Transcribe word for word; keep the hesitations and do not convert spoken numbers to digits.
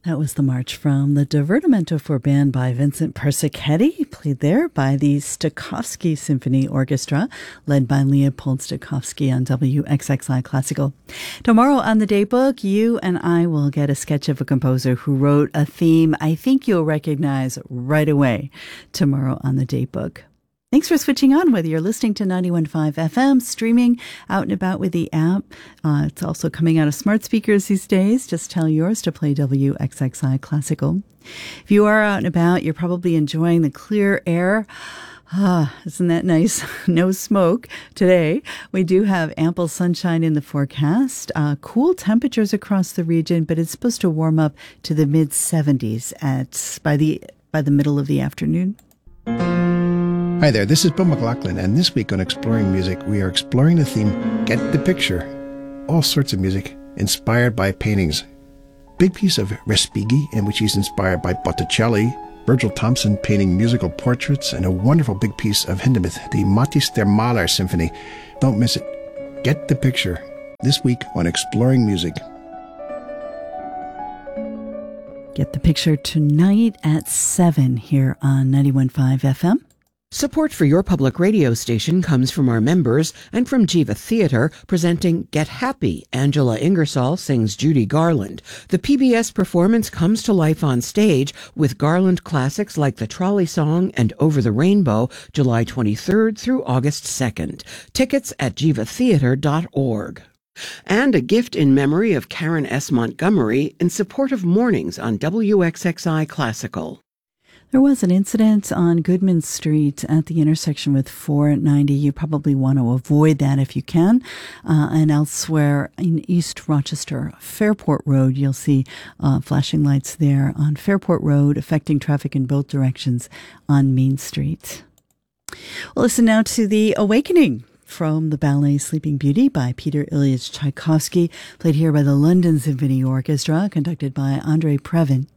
That was the march from the Divertimento for Band by Vincent Persichetti, played there by the Stokowski Symphony Orchestra, led by Leopold Stokowski on W X X I Classical. Tomorrow on the Daybook, you and I will get a sketch of a composer who wrote a theme I think you'll recognize right away tomorrow on the Daybook. Thanks for switching on, whether you're listening to ninety-one point five F M, streaming out and about with the app. Uh, it's also coming out of smart speakers these days. Just tell yours to play W X X I Classical. If you are out and about, you're probably enjoying the clear air. Ah, isn't that nice? No smoke today. We do have ample sunshine in the forecast. Uh, cool temperatures across the region, but it's supposed to warm up to the mid seventies at by the by the middle of the afternoon. Hi there, this is Bill McLaughlin, and this week on Exploring Music, we are exploring the theme, Get the Picture. All sorts of music inspired by paintings. Big piece of Respighi, in which he's inspired by Botticelli, Virgil Thompson painting musical portraits, and a wonderful big piece of Hindemith, the Matthäus der Maler Symphony. Don't miss it. Get the Picture, this week on Exploring Music. Get the Picture tonight at seven here on ninety-one point five F M. Support for your public radio station comes from our members and from Jiva Theatre, presenting Get Happy. Angela Ingersoll sings Judy Garland. The P B S performance comes to life on stage with Garland classics like The Trolley Song and Over the Rainbow, July twenty-third through August second. Tickets at jiva theatre dot org. And a gift in memory of Karen S. Montgomery in support of mornings on W X X I Classical. There was an incident on Goodman Street at the intersection with four ninety. You probably want to avoid that if you can. Uh, and elsewhere in East Rochester, Fairport Road, you'll see uh, flashing lights there on Fairport Road, affecting traffic in both directions on Main Street. Well, listen now to The Awakening from the ballet Sleeping Beauty by Peter Ilyich Tchaikovsky, played here by the London Symphony Orchestra, conducted by Andrei Previn.